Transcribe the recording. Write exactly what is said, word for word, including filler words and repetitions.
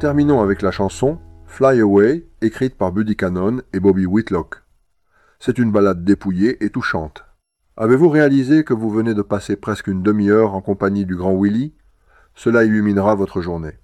Terminons avec la chanson Fly Away, écrite par Buddy Cannon et Bobby Whitlock. C'est une ballade dépouillée et touchante. Avez-vous réalisé que vous venez de passer presque une demi-heure en compagnie du grand Willie ? Cela illuminera votre journée.